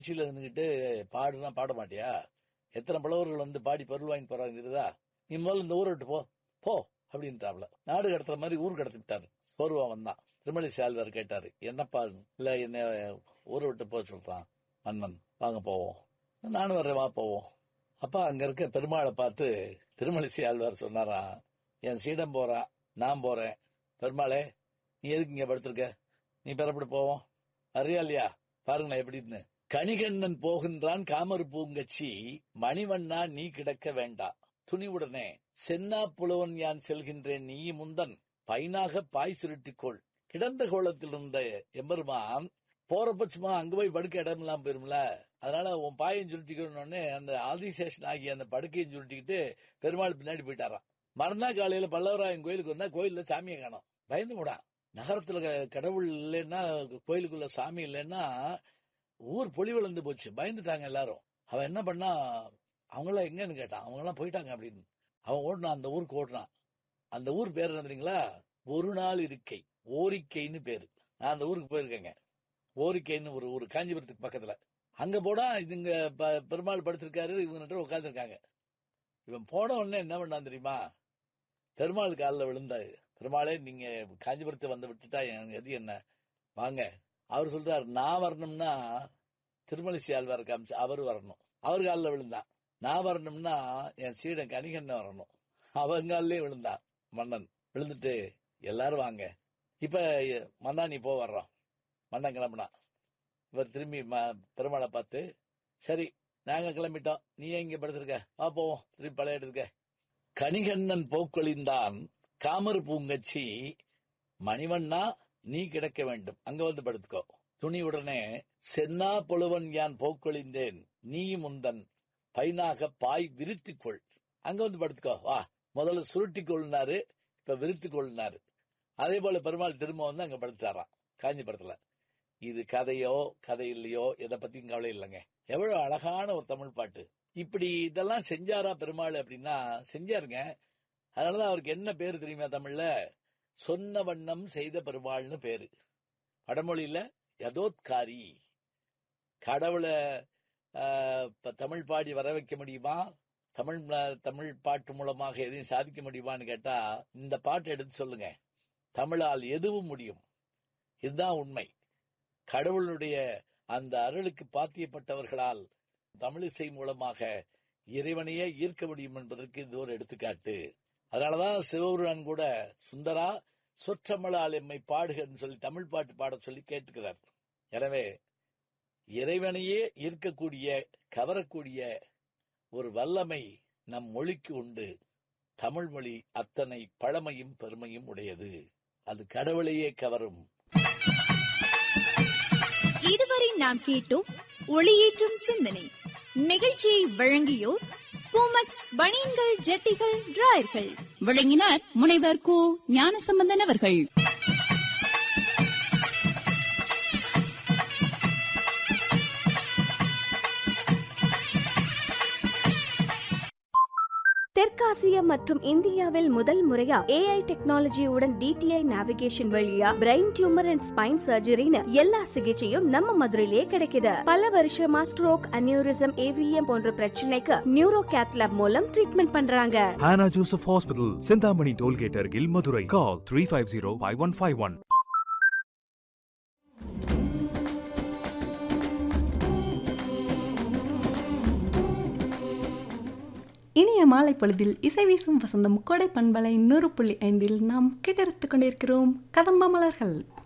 கட்சியில இருந்துகிட்டு பாடுனா பாட மாட்டியா? எத்தனை புலவர்கள் வந்து பாடி பொருள் வாங்கி போறாங்க தெரியுதா? நீ முதல்ல இந்த ஊரை விட்டு போ போ அப்படின்ட்டாப்ல. நாடு கடத்துற மாதிரி ஊர் கடத்தி விட்டாரு. சோர்வா வந்தான். திருமலிசை ஆழ்வார் கேட்டாரு, என்னப்பா? இல்ல, என்ன ஊரை விட்டு போக சொல்றான் மன்னன், வாங்க போவோம். நானும் வர்றேன், வா போவோம். அப்பா அங்க இருக்க பெருமாளை பார்த்து திருமலிசை ஆழ்வார் சொன்னாராம், என் சீடம் போறான், நான் போறேன். பெருமாளே, நீ எதுக்கு இங்க படுத்திருக்க? நீ பெறப்பட்டு போவோம். அறியா இல்லையா? பாருங்களேன் எப்படின்னு. கணிகண்ணன் போகின்றான் காமரு பூங்கச்சி, மணிவண்ணா நீ கிடக்க வேண்டா. துணிவுடனே சென்னா புலவன் யான் செல்கின்றேன், நீ முந்தன் பைனாக பாய் சுருட்டிக்கொள். கிடந்த கோலத்தில் இருந்த எம்பெருமான் போறப்ப சும்மா அங்க போய் படுக்க இடம் இல்லாம போயிரும்ல, அதனால உன் பாயையும் சுருட்டிக்கணும்னு அந்த ஆதிசேஷன் ஆகிய அந்த படுக்கையும் சுருட்டிக்கிட்டு பெருமாள் பின்னாடி போயிட்டாராம். மறுநாள் காலையில பல்லவராயன் கோயிலுக்கு வந்தா கோயில்ல சாமியை காணோம். பயந்து போடா. நகரத்துல கடவுள் இல்லைன்னா, கோயிலுக்குள்ள சாமி இல்லைன்னா ஊர் பொலிவிழந்து போச்சு. பயந்துட்டாங்க எல்லாரும். அவன் என்ன பண்ணா, அவங்களாம் எங்கன்னு கேட்டான். அவங்க எல்லாம் போயிட்டாங்க அப்படின்னு. அவன் ஓடினான், அந்த ஊருக்கு ஓடினான். அந்த ஊர் பேர் என்ன தெரியுங்களா? ஒரு நாள் இருக்கை, ஓரிக்கைன்னு பேரு. நான் அந்த ஊருக்கு போயிருக்கேங்க. ஓரிக்கைன்னு ஒரு ஊர், காஞ்சிபுரத்துக்கு பக்கத்துல. அங்க போனா இதுங்க பெருமாள் படுத்திருக்காரு, இவங்க உட்காந்துருக்காங்க. இவன் போன உடனே என்ன பண்ணான் தெரியுமா? பெருமாள் காலில் விழுந்தாரு. பெருமாளே, நீங்க காஞ்சிபுரத்தை வந்து விட்டுட்டா எது என்ன, வாங்க. அவர் சொல்றாரு, நான் வரணும்னா திருமலிசை ஆழ்வார் காமிச்சு அவரு வரணும். அவர் காலில் விழுந்தான். நான் வரணும்னா என் சீடன் கணிகண்ணன் வரணும். அவங்க காலிலே விழுந்தான் மன்னன். விழுந்துட்டு எல்லாரும் வாங்க, இப்ப மன்னா நீ போ வர்றோம். மன்னன் கிளம்புனா. இவர் திரும்பி பெருமாளை பார்த்து, சரி நாங்க கிளம்பிட்டோம், நீ எங்க படுத்திருக்க, வா போவோம் திரும்பி பழைய எடுத்துக்க. கணிகண்ணன் போக்கொழிந்தான் காமரு பூங்கச்சி, மணிவண்ணா நீ கிடக்க வேண்டும், அங்க வந்து படுத்துக்கோ. துணிவுடனே சென்னா பொழுவன் யான் போக்கொழிந்தேன், நீ முந்தன் பைனாக பாய் விரித்துக்கொள், அங்க வந்து படுத்துக்கோ வா. முதல்ல சுருட்டி கொள்ளினாரு, இப்ப விரித்து கொள்ளினாரு. அதே போல பெருமாள் திரும்ப வந்து அங்க படுத்தாராம் காஞ்சிபுரத்துல. இது கதையோ கதை இல்லையோ எதை பத்தியும் கவலை இல்லைங்க. எவ்வளவு அழகான ஒரு தமிழ் பாட்டு. இப்படி இதெல்லாம் செஞ்சாரா பெருமாள் அப்படின்னா செஞ்சாருங்க. அதனாலதான் அவருக்கு என்ன பேரு தெரியுமா தமிழ்ல? சொன்ன வண்ணம் செய்த பெருமாள்னு பேரு. வடமொழியில யதோத்காரி. கடவுளை தமிழ் பாடி வர வைக்க முடியுமா? தமிழ் பாட்டு மூலமாக எதையும் சாதிக்க முடியுமான்னு கேட்டா இந்த பாட்டு எடுத்து சொல்லுங்க. தமிழால் எதுவும் முடியும். இதுதான் உண்மை. கடவுளுடைய அந்த அருளுக்கு பாத்தியப்பட்டவர்களால் தமிழிசை மூலமாக இறைவனையே ஈர்க்க முடியும் என்பதற்கு இது ஒரு எடுத்துக்காட்டு. அதனாலதான் சிவபெருமான் கூட சுந்தரா சொற்றமிழால் எம்மை பாடுகன்னு சொல்லி தமிழ் பாட்டு பாட சொல்லி கேட்டுக்கிறார். எனவே இறைவனையே ஈர்க்கக்கூடிய கவரக்கூடிய ஒரு வல்லமை நம் மொழிக்கு உண்டு. தமிழ் மொழி அத்தனை பழமையும் பெருமையும் உடையது. அது கடவுளையே கவரும். இதுவரை நாம் கேட்டோம் ஒளியேற்றும் சிந்தனை. நிகழ்ச்சியை வழங்கியோர் பூமக் பனியன்கள், ஜட்டிகள், டிராயர்கள். வழங்கினார் முனைவர் கு ஞானசம்பந்தன் அவர்கள். தெற்காசியா மற்றும் இந்தியாவில் முதல் முறையா AI டெக்னாலஜியுடன் DTI நேவிகேஷன் வழியா பிரெயின் டியூமர் அண்ட் ஸ்பைன் சர்ஜரின்னு எல்லா சிகிச்சையும் நம்ம மதுரையிலே கிடைக்குது. பல வருஷமா ஸ்ட்ரோக், அனியூரிசம், AVM போன்ற பிரச்சனைக்கு நியூரோ கேத்லாப் மூலம் ட்ரீட்மெண்ட் பண்றாங்க. Hannah Joseph Hospital, Sindhamani Tollgate Argil, Madurai. Call 350-5151. இனிய மாலை பொழுதில் இசை வீசும் வசந்தம் கோடை பண்பலை 100.5 நாம் கேட்டெடுத்துக் கொண்டிருக்கிறோம் கதம்ப மலர்கள்.